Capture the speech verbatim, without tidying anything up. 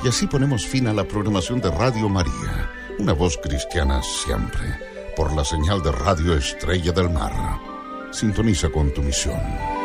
Y así ponemos fin a la programación de Radio María, una voz cristiana siempre, por la señal de Radio Estrella del Mar. Sintoniza con tu misión.